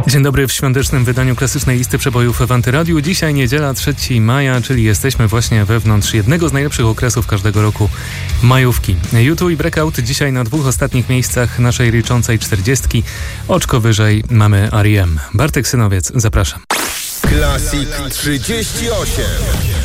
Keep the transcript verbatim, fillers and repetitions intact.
Dzień dobry w świątecznym wydaniu klasycznej listy przebojów w Antyradiu. Dzisiaj niedziela trzeciego maja, czyli jesteśmy właśnie wewnątrz jednego z najlepszych okresów każdego roku, majówki. U dwa i Breakout dzisiaj na dwóch ostatnich miejscach naszej liczącej czterdziestki. Oczko wyżej mamy R E M. Bartek Synowiec, zapraszam. Classic trzydzieści osiem.